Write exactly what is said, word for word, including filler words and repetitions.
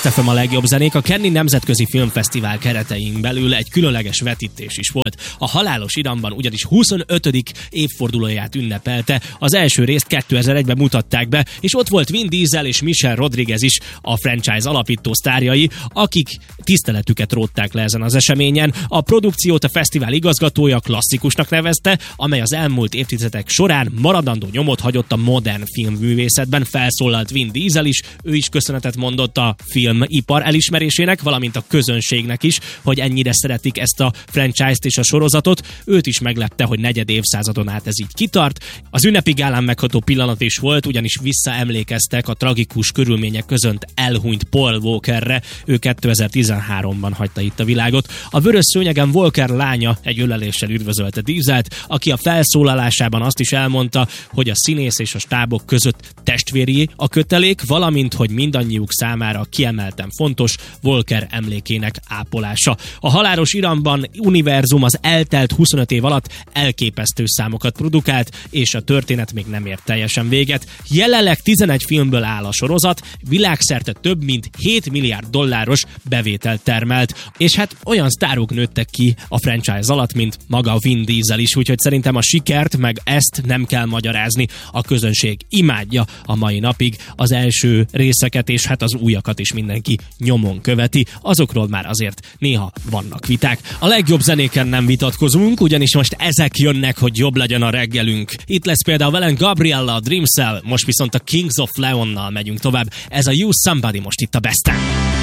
Blast ef em a legjobb zenék, a Cannes Nemzetközi Filmfesztivál keretein belül egy különleges vetítés is volt. A Halálos Iramban ugyanis huszonötödik évfordulóját ünnepelte, az első részt kétezer-egyben mutatták be, és ott volt Vin Diesel és Michelle Rodriguez is, a franchise alapító sztárjai, akik tiszteletüket rótták le ezen az eseményen. A produkciót a fesztivál igazgatója klasszikusnak nevezte, amely az elmúlt évtizedek során maradandó nyomot hagyott a modern filmművészetben. Felszólalt Vin Diesel is, ő is köszönetet mondott a filmipar elismerésének, valamint a közönségnek is, hogy ennyire szeretik ezt a franchise-t és a sorozatot. Őt is meglepte, hogy negyed évszázadon át ez így kitart. Az ünnepi gálán megható pillanat is volt, ugyanis visszaemlékeztek a tragikus körülmények között elhunyt Paul Walkerre. Ő kétezer-tizenháromban hagyta itt a világot. A vörös szőnyegen Walker lánya egy öleléssel üdvözölte Dieselt, aki a felszólalásában azt is elmondta, hogy a színész és a stábok között testvéri a kötelék, valamint, hogy mindannyiuk számára kiemelten fontos Walker emlékének ápolása. A Halálos Iramban univerzum az eltelt huszonöt év alatt elképesztő számokat produkált, és a történet még nem ért teljesen véget. Jelenleg tizenegy filmből áll a sorozat, világszerte több mint hét milliárd dolláros bevételt termelt, és hát olyan sztárok nőttek ki a franchise alatt, mint maga Vin Diesel is, úgyhogy szerintem a sikert, meg ezt nem kell magyarázni, a közönség imádja a mai napig az első részeket, és hát az újakat is mindenki nyomon követi, azokról már azért néha vannak viták. A legjobb zenéken nem vitatkozunk, ugyanis most ezek jönnek, hogy jobb legyen a reggelünk. Itt lesz például velem Gabriella a Dreamcell, most viszont a Kings of Leonnal megyünk tovább. Ez a You Somebody most itt a Besten.